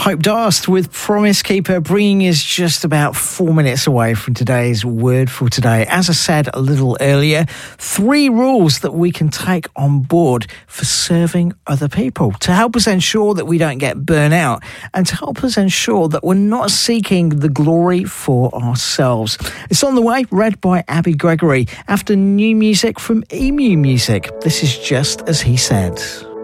Hope Dast with Promise Keeper, bringing us just about 4 minutes away from today's word for today. As I said a little earlier, 3 rules that we can take on board for serving other people to help us ensure that we don't get burnt out and to help us ensure that we're not seeking the glory for ourselves. It's on the way, read by Abby Gregory, after new music from Emu Music. This is Just As He Said.